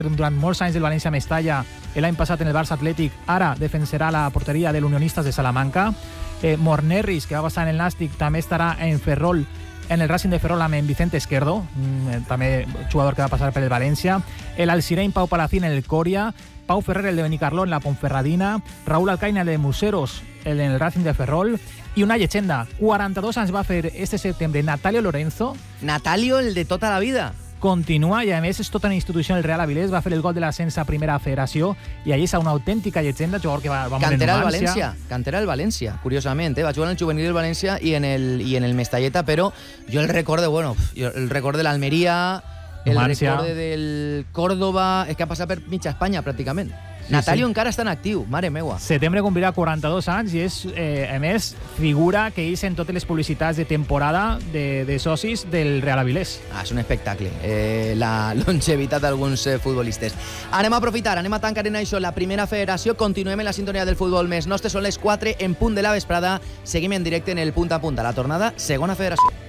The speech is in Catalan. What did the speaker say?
durant molts anys del València-Mestalla, l'any passat en el Barça Atlètic, ara defensarà la porteria de l'Unionistes de Salamanca. Mornerris, que va passar en el Nàstic, també estarà en Ferrol, en el Racing de Ferrol amb en Vicente Esquerdo, també jugador que va passar per el València. L'Alcireny Pau Palacín en el Coria, Pau Ferrer, el de Benicarló, en la Ponferradina, Raúl Alcaina, el de Museros, en el Racing de Ferrol, i una llegenda, 42 anys va fer este setembre, Natalio Lorenzo. Natalio, el de tota la vida. Continua i a més és tota una institució en el Real Avilés, va fer el gol de l'ascens a primera federació i allí és una autèntica llegenda, jugador que va morir en València. Cantera del València, curiosament, va jugar en el juvenil del València i en el Mestalleta, però jo el record de l'Almeria, el record del Córdoba, és que ha passat per mitja Espanya pràcticament. Sí, Natalio encara està en actiu, mare meua. Setembre complirà 42 anys i és, a més, figura que és en totes les publicitats de temporada de socis del Real Avilés. És un espectacle, la longevitat d'alguns futbolistes. Anem a aprofitar, anem a tancar en això la primera federació, continuem en la sintonia del futbol més nostre, són les 4 en punt de la vesprada, seguim en directe en el punt a punt a la tornada, segona federació.